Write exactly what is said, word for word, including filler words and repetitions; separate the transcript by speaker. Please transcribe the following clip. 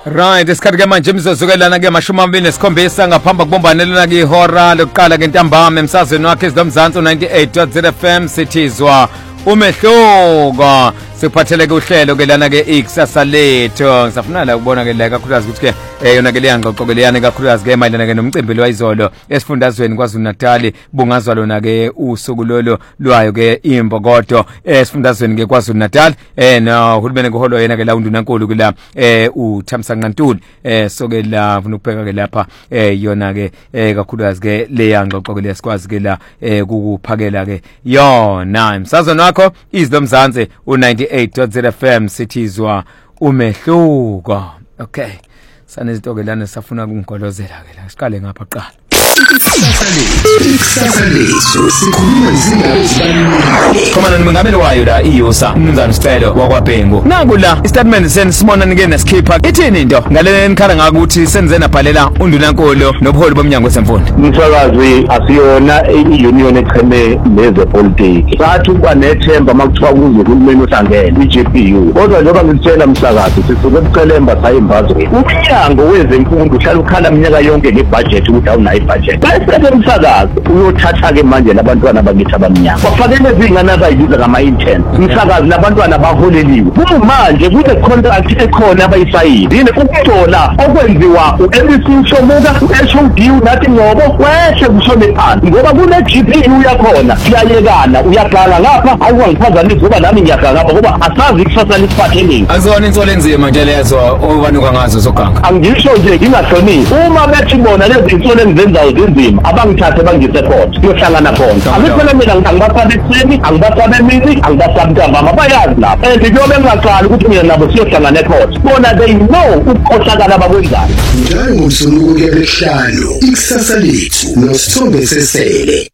Speaker 1: Right, isikhathi ke manje imizozukelana ke mashumi amabili nesikhombisa ngaphambi kubombanelana ke ihora lokuqala ke ntambama emsazweni wakhe izomzansi ninety-eight point zero F M sithizwa umehluko sikuphathele ke uhlelo ke lana ke ikusasa lethu ngisafuna la ukubona ke la kakhulukazi ukuthi ke eh yona ke leyangqoqo ke leyana kakhulukazi ke mayelana ke nomcimbi lwayizolo esifundazweni kwaZulu Natal bungazwa lona ke usuku lolo lwayo ke imbokodo esifundazweni ke kwaZulu Natal eh no uhulumeni koholo yena ke la undunankulu ke la eh uThamsanqa Ntuli eh so ke la ufuna ukubheka ke lapha eh yona ke eh kakhulukazi ke leyangqoqo ke lesikwazi ke la eh kukuphakela ke yona emsazweni wakho izomzansi u ninety-eight point zero F M sithizwa umehluko. Okay, sanezito ke lana safuna ukungolozela ke la siqale ngapha qala
Speaker 2: ikusasa lethu sikhuluma izindaba ezibalulekile.
Speaker 1: Khona nimengabelo wayo la iyosa umnumzana Sicelo wakwaBhengu naku la istatement senisibona nike nesikipha ithini into ngale nikhala ngakuthi senze nabhalela undunankolo nobuholi bomnyango wesemfundo.
Speaker 3: Umsakazi asiyona i-union echeme lezepolitiki sathi kuba nethemba makuthiwa kuze uhulumeni uhlangene i-G P U kodwa njengoba ngitshela umsakazi sisuke kucelemba sayimbazwe umnyango wezemfundo uhlala ukhala iminyaka yonke ngebudget ukuthi awunayo ibudget bese umsakazi uyothatha ke manje labantwana bakithi abamnyama bafakele izingane abayibiza ngama intern umsakazi labantwana baholeliwe kumanje kule contract ekhona abayisayini yini ukudola okwenziwa u-M C Shomuka u-H O D nathi ngobo wehle kushone phansi ngoba kune G P U yakhona iyayekana uyaqala ngapha awungiphazamisa ngoba nami ngiyaqala ngapha ngoba asazi ikusasa lisiphatheleni
Speaker 1: akuzona insolo enzima nje lezo obanuka ngazo zoganga
Speaker 3: angisho nje ngingahloniphi uma bethi bona lezi insolo engizenzayo zinzima abangithathe bangise khona siyohlangana khona amikho mina ngibasabe ekuseni angibasabe emini angibasabe ntambama bayazi lapha and ngiyobe ngingaqali ukuthi mina nabo siyohlangana khona bona they know ukukhohlakala abakwenzayo
Speaker 2: njalo ngomsombuluko ke behlalo ikusasa lethu nosithombe sesele.